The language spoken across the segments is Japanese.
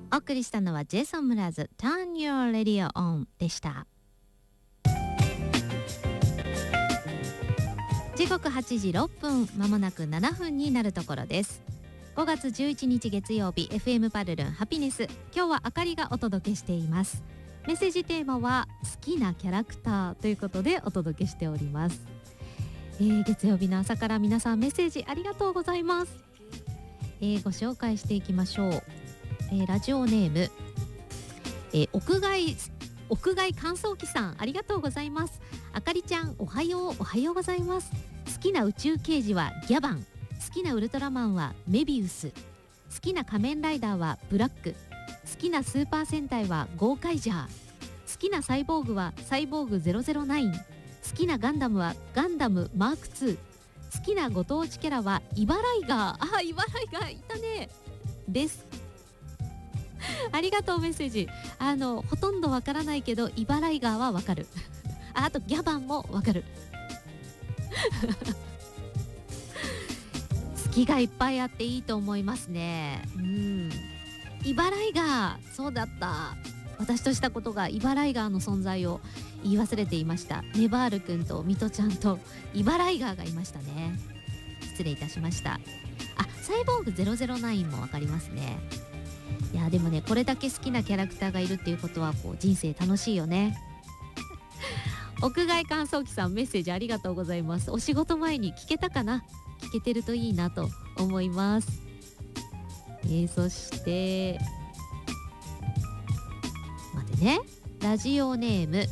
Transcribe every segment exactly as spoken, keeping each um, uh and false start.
お送りしたのはジェイソン・ムラーズ Turn Your Radio On でした。時刻はちじろっぷん、まもなくななふんになるところです。ごがつじゅういちにち月曜日、 エフエム パルルンハピネス、今日はあかりがお届けしています。メッセージテーマは好きなキャラクターということでお届けしております。えー、月曜日の朝から皆さんメッセージありがとうございます。えー、ご紹介していきましょう。えー、ラジオネーム、えー、屋外屋外乾燥機さん、ありがとうございます。あかりちゃん、おはよう。おはようございます。好きな宇宙刑事はギャバン、好きなウルトラマンはメビウス、好きな仮面ライダーはブラック、好きなスーパー戦隊はゴーカイジャー、好きなサイボーグはサイボーグゼロゼロナイン、好きなガンダムはガンダムマークツー、好きなご当地キャラはイバライガー、あ、イバライガーいたねですありがとう。メッセージ、あのほとんどわからないけどイバライガーはわかるあ, あとギャバンもわかる好きがいっぱいあっていいと思いますね。うん、イバライガー、そうだった。私としたことがイバライガーの存在を言い忘れていました。ネバールくんとミトちゃんとイバライガーがいましたね。失礼いたしました。あ、サイボーグゼロゼロナインもわかりますね。いやでもね、これだけ好きなキャラクターがいるっていうことはこう人生楽しいよね屋外乾燥機さん、メッセージありがとうございます。お仕事前に聞けたかな、聞けてるといいなと思います。えー、そして待ってね、ラジオネーム、え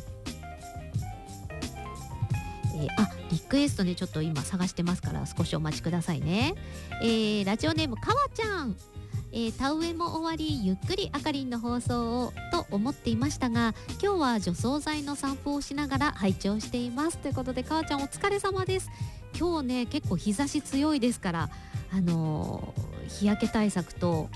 ー、あ、リクエストね、ちょっと今探してますから少しお待ちくださいね。えー、ラジオネームかわちゃん、えー、田植えも終わり、ゆっくりあかりんの放送をと思っていましたが、今日は除草剤の散歩をしながら拝聴していますということで、かわちゃんお疲れ様です。今日ね結構日差し強いですから、あのー、日焼け対策と